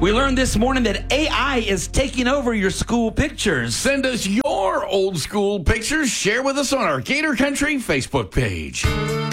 We learned this morning that AI is taking over your school pictures. Send us your old school pictures. Share with us on our Gator Country Facebook page.